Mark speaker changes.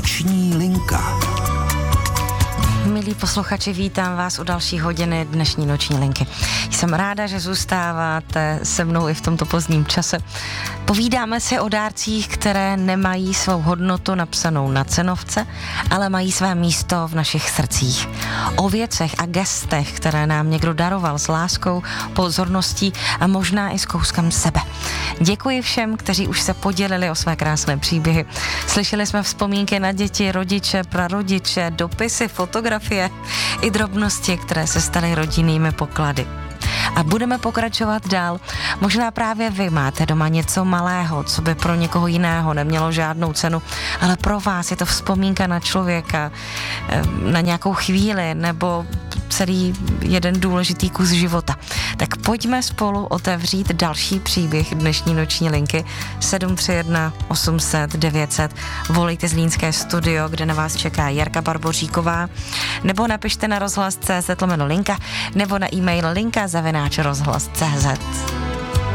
Speaker 1: Noční linka.
Speaker 2: Milí posluchači, vítám vás u další hodiny dnešní noční linky. Jsem ráda, že zůstáváte se mnou i v tomto pozdním čase. Povídáme si o dárcích, které nemají svou hodnotu napsanou na cenovce, ale mají své místo v našich srdcích. O věcech a gestech, které nám někdo daroval s láskou, pozorností a možná i s kouskem sebe. Děkuji všem, kteří už se podělili o své krásné příběhy. Slyšeli jsme vzpomínky na děti, rodiče, prarodiče, dopisy, fotografie i drobnosti, které se staly rodinnými poklady. A budeme pokračovat dál. Možná právě vy máte doma něco malého, co by pro někoho jiného nemělo žádnou cenu, ale pro vás je to vzpomínka na člověka, na nějakou chvíli nebo celý jeden důležitý kus života. Tak pojďme spolu otevřít další příběh dnešní noční linky 731 800 900. Volejte Zlínské studio, kde na vás čeká Jarka Barboříková, nebo napište na rozhlas.cz/linka, nebo na e-mail linka@rozhlas.cz.